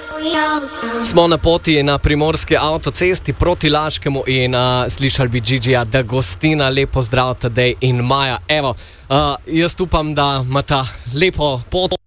Smo na poti na primorski avtocesti proti Laškemu in slišali bi Gigija D'Agostina. Lepo zdrav, Tadej in Maja. Evo, jaz upam, da imata lepo pot